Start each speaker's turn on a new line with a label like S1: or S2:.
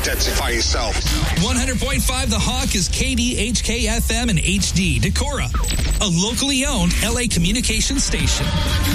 S1: identify yourself.
S2: 100.5 The Hawk is KDHK-FM and HD Decorah, a locally owned LA communications station.